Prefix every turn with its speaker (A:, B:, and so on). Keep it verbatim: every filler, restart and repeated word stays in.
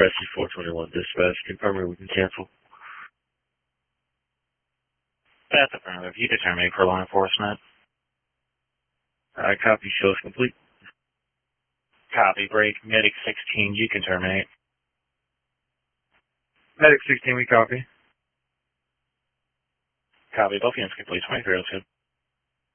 A: Rescue four twenty-one dispatch. Confirming we can cancel.
B: That's affirmative. You can terminate for law enforcement.
A: Alright, copy. Show is complete.
B: Copy. Break. Medic sixteen, you can terminate.
A: Medic sixteen, we copy.
B: Copy. Both units complete. twenty-three oh two.